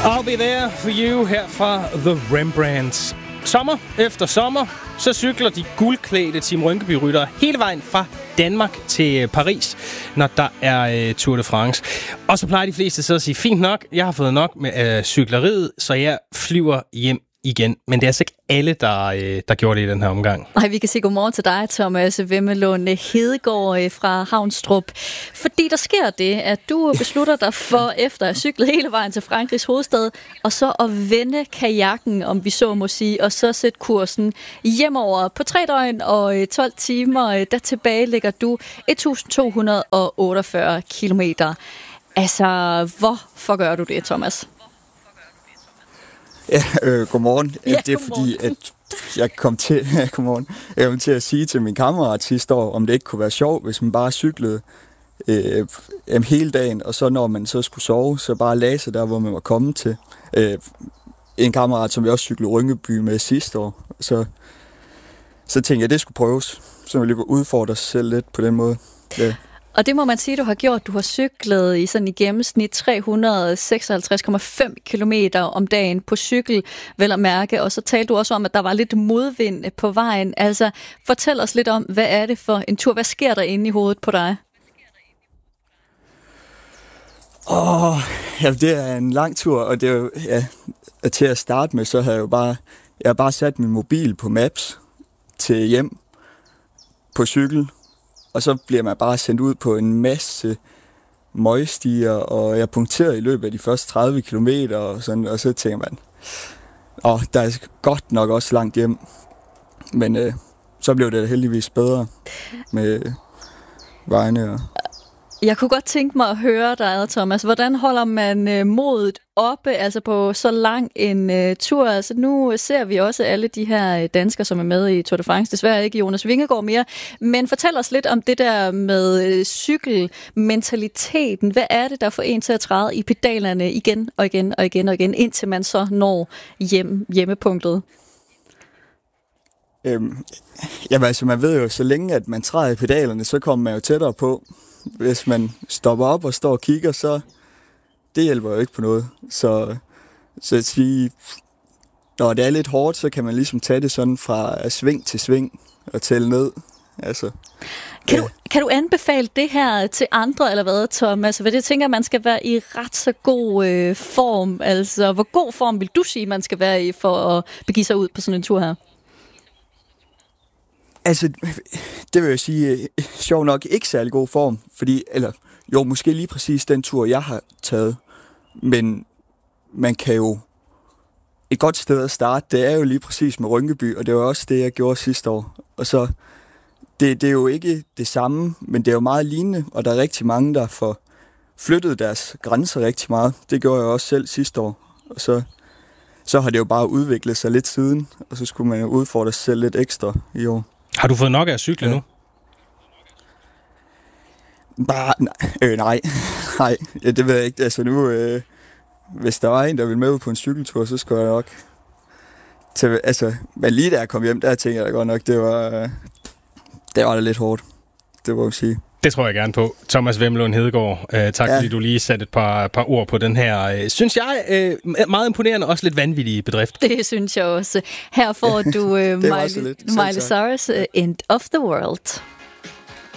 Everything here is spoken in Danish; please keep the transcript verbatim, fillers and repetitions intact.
I'll be there for you her fra The Rembrandts. Sommer efter sommer, så cykler de guldklædte Team Rynkeby-ryttere hele vejen fra Danmark til Paris, når der er uh, Tour de France. Og så plejer de fleste så at sige, fint nok, jeg har fået nok med uh, cykleriet, så jeg flyver hjem igen. Men det er altså ikke alle, der, øh, der gjorde det i den her omgang. Nej, vi kan sige godmorgen til dig, Thomas Vemmelund Hedegaard fra Havnstrup. Fordi der sker det, at du beslutter dig for, efter at cykle hele vejen til Frankrigs hovedstad, og så at vende kajakken, om vi så må sige, og så sætte kursen hjemover. På tre døgn og tolv timer, der tilbage ligger du et tusind to hundrede otteogfyrre kilometer. Altså, hvorfor gør du det, Thomas? Ja, øh, godmorgen. Ja, det er godmorgen. fordi, at jeg kom til, ja, godmorgen. Jeg kom til at sige til min kammerat sidste år, om det ikke kunne være sjovt, hvis man bare cyklede øh, hele dagen, og så når man så skulle sove, så bare lagde sig der, hvor man var kommet til. Øh, en kammerat, som vi også cyklede Rynkeby med sidste år. Så, så tænkte jeg, at det skulle prøves. Så ville jeg udfordre sig selv lidt på den måde. Ja. Og det må man sige, du har gjort. Du har cyklet i sådan i gennemsnit tre hundrede og seksoghalvtreds komma fem kilometer om dagen på cykel, vel at mærke. Og så talte du også om, at der var lidt modvind på vejen. Altså, fortæl os lidt om, hvad er det for en tur? Hvad sker der inde i hovedet på dig? Åh, oh, ja, det er en lang tur, og det er jo, ja, til at starte med, så har jeg jo bare, jeg har bare sat min mobil på Maps til hjem på cykel. Og så bliver man bare sendt ud på en masse møgstier, og jeg punkterede i løbet af de første tredive kilometer, og, sådan, og så tænker man, åh, der er godt nok også langt hjem. Men øh, så blev det heldigvis bedre med vejene. Og Jeg kunne godt tænke mig at høre dig, Thomas. Hvordan holder man øh, modet oppe, altså på så lang en øh, tur? Altså nu ser vi også alle de her danskere, som er med i Tour de France. Desværre ikke Jonas Vingegaard mere. Men fortæl os lidt om det der med øh, cykelmentaliteten. Hvad er det, der får en til at træde i pedalerne igen og igen og igen og igen, indtil man så når hjem, hjemmepunktet? Øhm, jamen altså, man ved jo, så længe at man træder i pedalerne, så kommer man jo tættere på. Hvis man stopper op og står og kigger, så det hjælper jo ikke på noget. Så, så at sige, når det er lidt hårdt, så kan man ligesom tage det sådan fra sving til sving og tælle ned. Altså, kan, ja. du, kan du anbefale det her til andre, eller hvad, Thomas? For jeg tænker, at man skal være i ret så god øh, form. Altså, hvor god form vil du sige, man skal være i for at begive sig ud på sådan en tur her? Altså, det vil jeg sige, sjov nok ikke særlig god form, fordi, eller jo, måske lige præcis den tur, jeg har taget, men man kan jo, et godt sted at starte, det er jo lige præcis med Rynkeby, og det var også det, jeg gjorde sidste år, og så, det, det er jo ikke det samme, men det er jo meget lignende, og der er rigtig mange, der får flyttet deres grænser rigtig meget, det gjorde jeg også selv sidste år, og så, så har det jo bare udviklet sig lidt siden, og så skulle man jo udfordre sig selv lidt ekstra i år. Har du fået nok af at cykle ja. nu? Bare, nej, øh, nej, nej, ja, det ved jeg ikke. Altså nu, øh, hvis der var en, der ville med ud på en cykeltur, så skulle jeg nok til, altså, men lige da jeg kom hjem, der tænkte jeg da godt nok, det var, øh, det var da lidt hårdt, det må jeg sige. Det tror jeg gerne på. Thomas Vemmelund Hedegaard, øh, tak ja. fordi du lige satte et par, par ord på den her, øh, synes jeg, øh, meget imponerende og også lidt vanvittige bedrift. Det synes jeg også. Her får du øh, Miley, Miley Cyrus, uh, End of the World.